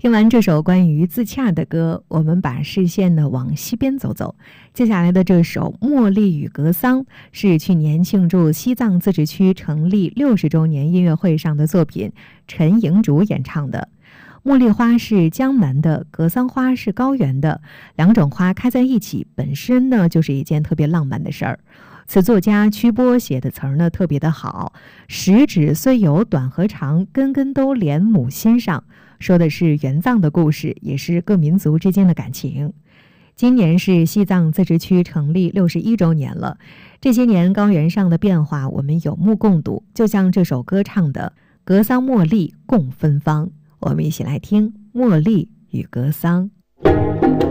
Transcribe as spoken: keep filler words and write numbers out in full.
听完这首关于自洽的歌，我们把视线呢往西边走走。接下来的这首《茉莉与格桑》是去年庆祝西藏自治区成立六十周年音乐会上的作品，陈莹竹演唱的。茉莉花是江南的，格桑花是高原的，两种花开在一起，本身呢就是一件特别浪漫的事儿。此作家曲波写的词儿呢特别的好，十指虽有短和长，根根都连母心上，说的是援藏的故事，也是各民族之间的感情。今年是西藏自治区成立六十一周年了，这些年高原上的变化我们有目共睹，就像这首歌唱的格桑茉莉共芬芳。我们一起来听茉莉与格桑。